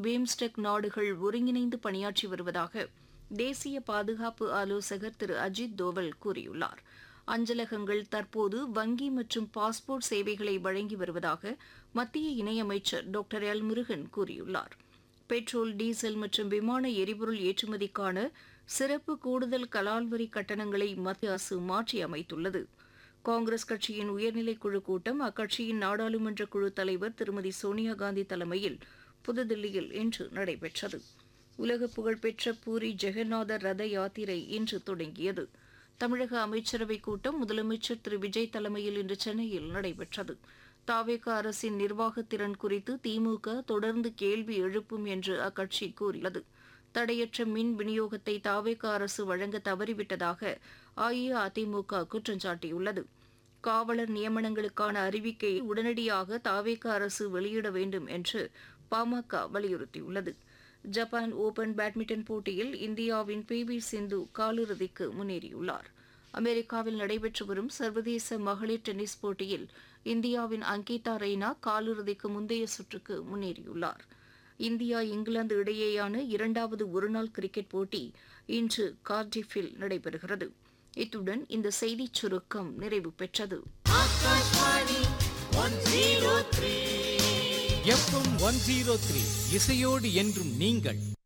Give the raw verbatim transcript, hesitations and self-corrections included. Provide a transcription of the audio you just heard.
BIMSTEC நாடுகள் ஒருங்கிணைந்து பணியாற்றி வருவதாக தேசிய பாதுகாப்பு ஆலோசகர் திரு அஜித் தோவல் கூறியுள்ளார். அஞ்சலகங்கள் தற்போது வங்கி மற்றும் பாஸ்போர்ட் சேவைகளை வழங்கி வருவதாக மத்திய இணையமைச்சர் டாக்டர் எல் முருகன் கூறியுள்ளார். பெட்ரோல், டீசல் மற்றும் விமான எரிபொருள் ஏற்றுமதிக்கான சிறப்பு கூடுதல் கலால் வரி கட்டணங்களை மத்திய அரசு மாற்றி அமைத்துள்ளது. காங்கிரஸ் கட்சியின் உயர்நிலைக் குழு கூட்டம் அக்கட்சியின் நாடாளுமன்ற குழு தலைவர் திருமதி சோனியா காந்தி தலைமையில் புதுதில்லியில் இன்று நடைபெற்றது. உலக புகழ்பெற்ற பூரி ஜெகநாதர் ரத யாத்திரை இன்று தொடங்கியது. தமிழக அமைச்சரவைக் கூட்டம் முதலமைச்சர் திரு விஜய் தலைமையில் இன்று சென்னையில் நடைபெற்றது. தாவேக அரசின் நிர்வாகத்திறன் குறித்து திமுக தொடர்ந்து கேள்வி எழுப்பும் என்று அக்கட்சி கூறியுள்ளது. தடையற்ற மின் விநியோகத்தை தாவேக அரசு வழங்க தவறிவிட்டதாக அஇஅதிமுக குற்றம் சாட்டியுள்ளது. காவலர் நியமனங்களுக்கான அறிவிக்கையை உடனடியாக தாவேக அரசு வெளியிட வேண்டும் என்று பாமக வலியுறுத்தியுள்ளது. ஜப்பான் ஓபன் பேட்மிண்டன் போட்டியில் இந்தியாவின் பி வி சிந்து காலிறுதிக்கு முன்னேறியுள்ளார். அமெரிக்காவில் நடைபெற்று வரும் சர்வதேச மகளிர் டென்னிஸ் போட்டியில் இந்தியாவின் அங்கிதா ரெய்னா காலிறுதிக்கு முந்தைய சுற்றுக்கு முன்னேறியுள்ளார். இந்தியா இங்கிலாந்து இடையேயான இரண்டாவது ஒருநாள் கிரிக்கெட் போட்டி இன்று கார்டிஃபில் நடைபெறுகிறது. இத்துடன் இந்த செய்திச் சுருக்கம் நிறைவு பெற்றது. எஃப்எம் ஒன் ஜீரோ த்ரீ இசையோடு என்றும் நீங்கள்